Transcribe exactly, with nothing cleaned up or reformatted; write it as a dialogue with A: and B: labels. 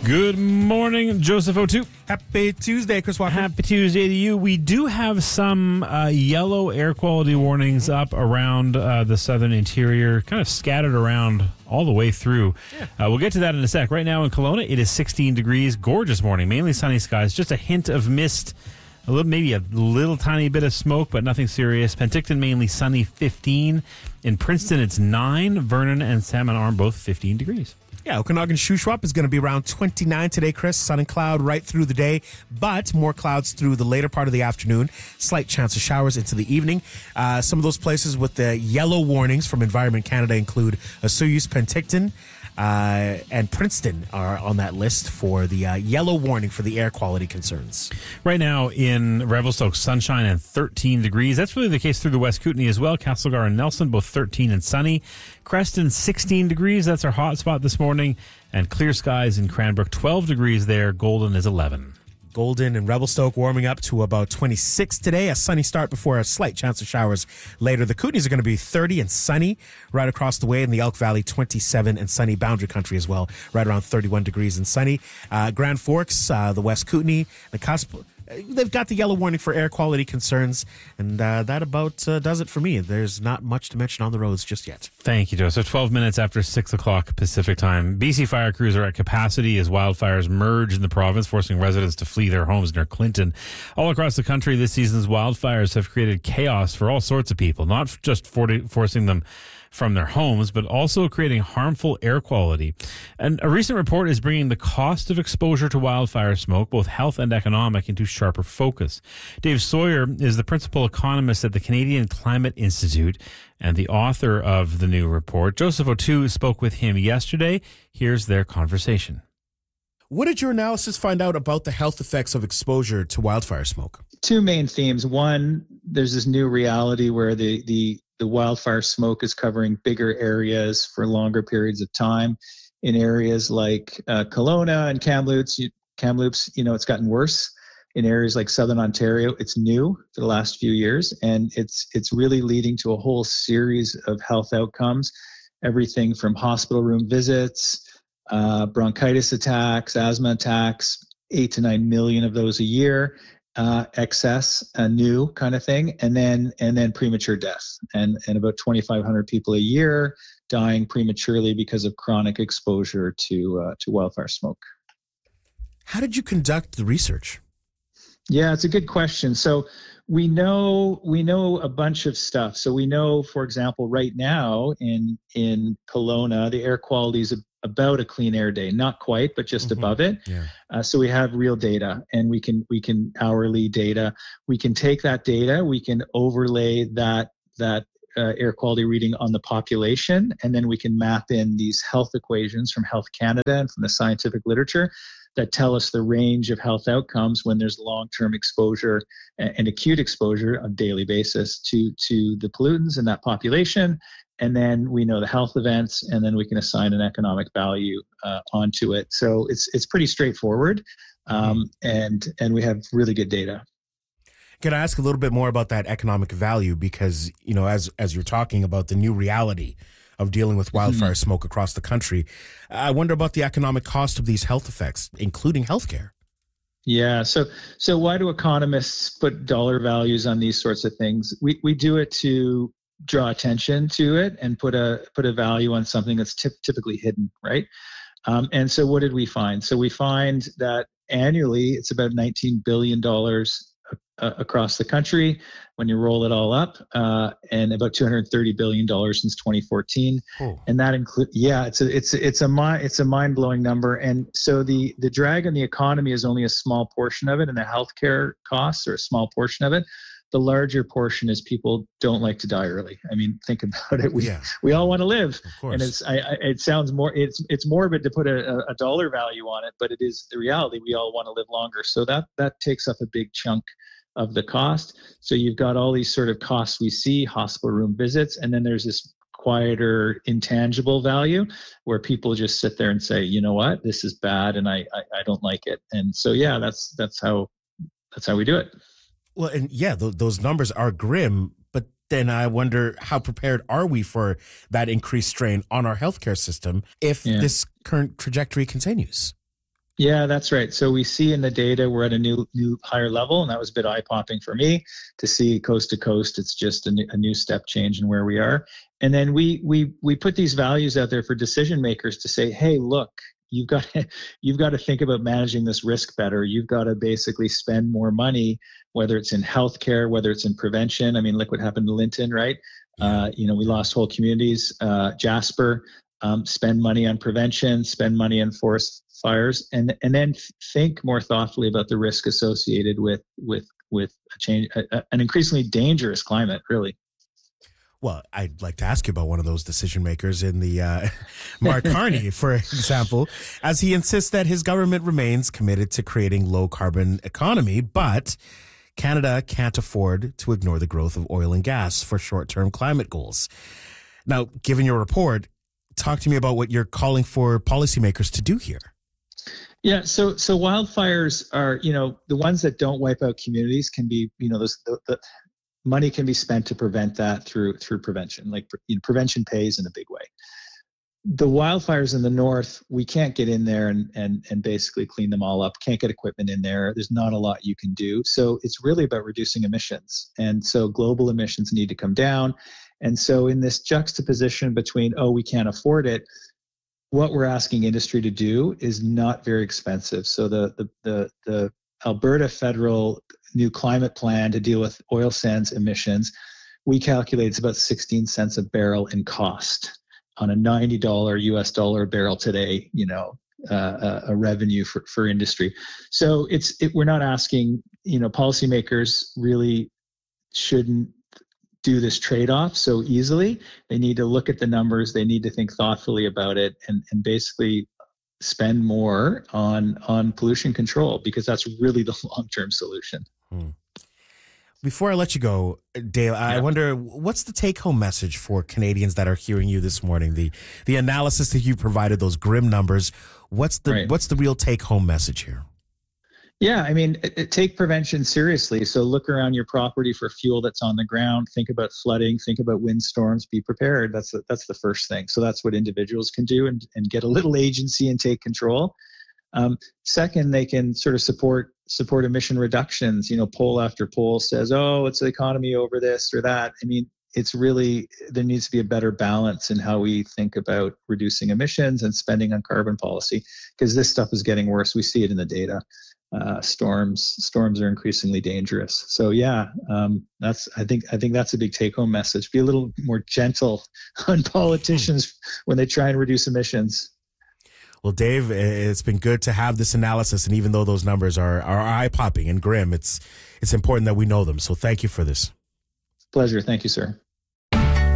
A: Good morning, Joseph O'Toole.
B: Happy Tuesday, Chris Walker.
A: Happy Tuesday to you. We do have some uh, yellow air quality warnings up around uh, the southern interior, kind of scattered around all the way through. Yeah. Uh, we'll get to that in a sec. Right now in Kelowna, it is sixteen degrees. Gorgeous morning, mainly sunny skies. Just a hint of mist, a little, maybe a little tiny bit of smoke, but nothing serious. Penticton, mainly sunny, fifteen. In Princeton, it's nine. Vernon and Salmon Arm, both fifteen degrees.
B: Yeah, Okanagan Shuswap is going to be around twenty-nine today, Chris. Sun and cloud right through the day, but more clouds through the later part of the afternoon. Slight chance of showers into the evening. Uh, some of those places with the yellow warnings from Environment Canada include Osoyoos, Penticton, uh, and Princeton are on that list for the uh, yellow warning for the air quality concerns.
A: Right now in Revelstoke, sunshine and thirteen degrees. That's really the case through the West Kootenay as well. Castlegar and Nelson, both thirteen and sunny. Creston, sixteen degrees. That's our hot spot this morning. And clear skies in Cranbrook, twelve degrees there. Golden is eleven.
B: Golden and Revelstoke warming up to about twenty-six today. A sunny start before a slight chance of showers later. The Kootenays are going to be thirty and sunny right across the way. In the Elk Valley, twenty-seven and sunny. Boundary Country as well, right around thirty-one degrees and sunny. Uh, Grand Forks, uh, the West Kootenay, the cusp. They've got the yellow warning for air quality concerns, and uh, that about uh, does it for me. There's not much to mention on the roads just yet.
A: Thank you, Joseph. twelve minutes after six o'clock Pacific time. B C fire crews are at capacity as wildfires merge in the province, forcing residents to flee their homes near Clinton. All across the country, this season's wildfires have created chaos for all sorts of people, not just for- forcing them from their homes, but also creating harmful air quality. And a recent report is bringing the cost of exposure to wildfire smoke, both health and economic, into sharper focus. Dave Sawyer is the principal economist at the Canadian Climate Institute and the author of the new report. Joseph O'Toole spoke with him yesterday. Here's their conversation.
B: What did your analysis find out about the health effects of exposure to wildfire smoke?
C: Two main themes. One, there's this new reality where the the the wildfire smoke is covering bigger areas for longer periods of time. In areas like uh, Kelowna and Kamloops, you, Kamloops, you know, it's gotten worse. In areas like Southern Ontario, it's new for the last few years, and it's it's really leading to a whole series of health outcomes, everything from hospital room visits, uh, bronchitis attacks, asthma attacks, eight to nine million of those a year. Uh, excess, a new kind of thing, and then and then premature death, and and about twenty-five hundred people a year dying prematurely because of chronic exposure to uh, to wildfire smoke.
B: How did you conduct the research?
C: Yeah, it's a good question. So we know we know a bunch of stuff. So we know, for example, right now in in Kelowna, the air quality is about a clean air day, not quite, but just mm-hmm. above it. Yeah. Uh, so we have real data, and we can we can hourly data. We can take that data, we can overlay that that uh, air quality reading on the population, and then we can map in these health equations from Health Canada and from the scientific literature that tell us the range of health outcomes when there's long-term exposure and, and acute exposure on a daily basis to to the pollutants in that population. And then we know the health events, and then we can assign an economic value uh, onto it. So it's it's pretty straightforward, um, and and we have really good data.
B: Can I ask a little bit more about that economic value? Because, you know, as as you're talking about the new reality of dealing with wildfire mm-hmm. smoke across the country, I wonder about the economic cost of these health effects, including healthcare.
C: Yeah. So so why do economists put dollar values on these sorts of things? We we do it to draw attention to it and put a put a value on something that's t- typically hidden, right? Um, and so what did we find? So we find that annually it's about nineteen billion dollars uh, across the country when you roll it all up, uh, and about two hundred thirty billion dollars since twenty fourteen. Oh. And that includes, yeah, it's a it's it's a mi- it's a mind blowing number. And so the the drag on the economy is only a small portion of it, and the healthcare costs are a small portion of it. The larger portion is people don't like to die early. I mean, think about it. We yeah. we all want to live, and it's I, I, it sounds more it's it's morbid to put a, a dollar value on it, but it is the reality. We all want to live longer, so that that takes up a big chunk of the cost. So you've got all these sort of costs we see, hospital room visits, and then there's this quieter intangible value where people just sit there and say, you know what, this is bad, and I I, I don't like it. And so yeah, that's that's how that's how we do it.
B: Well, and yeah, th- those numbers are grim, but then I wonder how prepared are we for that increased strain on our healthcare system if yeah. this current trajectory continues?
C: Yeah, that's right. So we see in the data we're at a new new higher level, and that was a bit eye popping for me to see coast to coast. It's just a new, a new step change in where we are. And then we we we put these values out there for decision makers to say, hey, look, you've got to, you've got to think about managing this risk better. You've got to basically spend more money, whether it's in healthcare, whether it's in prevention. I mean, look what happened to Linton, right? Uh, you know, we lost whole communities. Uh, Jasper, um, spend money on prevention, spend money on forest fires, and and then think more thoughtfully about the risk associated with with with a change, a, an increasingly dangerous climate, really.
B: Well, I'd like to ask you about one of those decision makers in the uh, Mark Carney, for example, as he insists that his government remains committed to creating low carbon economy, but Canada can't afford to ignore the growth of oil and gas for short-term climate goals. Now, given your report, talk to me about what you're calling for policymakers to do here.
C: Yeah, so so wildfires are, you know, the ones that don't wipe out communities can be, you know, those the, the money can be spent to prevent that through through prevention. Like, you know, prevention pays in a big way. The wildfires in the north, we can't get in there and, and, and basically clean them all up. Can't get equipment in there. There's not a lot you can do. So it's really about reducing emissions. And so global emissions need to come down. And so in this juxtaposition between, oh, we can't afford it, what we're asking industry to do is not very expensive. So the the the, the Alberta federal new climate plan to deal with oil sands emissions, we calculate it's about sixteen cents a barrel in cost on a ninety dollars U S dollar a barrel today, you know, uh, a revenue for, for industry. So it's it, we're not asking, you know, policymakers really shouldn't do this trade-off so easily. They need to look at the numbers. They need to think thoughtfully about it and, and basically spend more on on pollution control, because that's really the long-term solution.
B: Hmm. Before I let you go, Dale, I yeah. wonder, what's the take-home message for Canadians that are hearing you this morning? The the analysis that you provided, those grim numbers, what's the right. what's the real take-home message here?
C: Yeah, I mean, it, it, take prevention seriously. So look around your property for fuel that's on the ground. Think about flooding. Think about windstorms. Be prepared. That's the, that's the first thing. So that's what individuals can do, and, and get a little agency and take control. Um, second, they can sort of support support emission reductions. You know, poll after poll says, oh, it's the economy over this or that. I mean, it's really, there needs to be a better balance in how we think about reducing emissions and spending on carbon policy, because this stuff is getting worse. We see it in the data. Uh, storms storms are increasingly dangerous. So yeah, um, that's I think I think that's a big take-home message. Be a little more gentle on politicians when they try and reduce emissions.
B: Well, Dave, it's been good to have this analysis, and even though those numbers are, are eye-popping and grim, it's it's important that we know them. So thank you for this.
C: Pleasure. Thank you, sir.